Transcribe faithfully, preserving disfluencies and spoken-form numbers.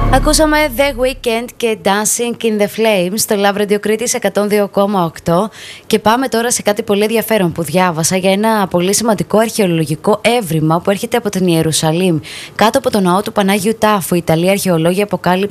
Ακούσαμε The Weeknd και Dancing in the Flames στο Love Radio Κρήτης εκατόν δύο κόμμα οκτώ και πάμε τώρα σε κάτι πολύ ενδιαφέρον που διάβασα για ένα πολύ σημαντικό αρχαιολογικό έβριμα που έρχεται από την Ιερουσαλήμ. Κάτω από το ναό του Πανάγιου Τάφου, οι Ιταλοί αρχαιολόγοι αποκάλυψαν